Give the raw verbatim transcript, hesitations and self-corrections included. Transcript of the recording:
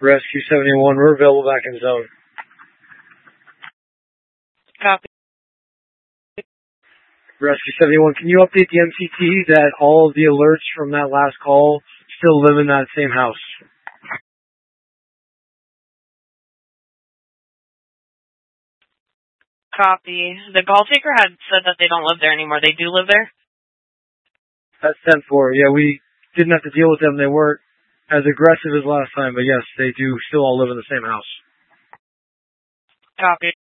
Rescue seventy-one, we're available back in zone. Copy. Rescue seventy-one, can you update the M C T that all of the alerts from that last call still live in that same house? Copy. The call taker had said that they don't live there anymore. They do live there? That's ten four. Yeah, we didn't have to deal with them. They weren't as aggressive as last time, but yes, they do still all live in the same house. Copy.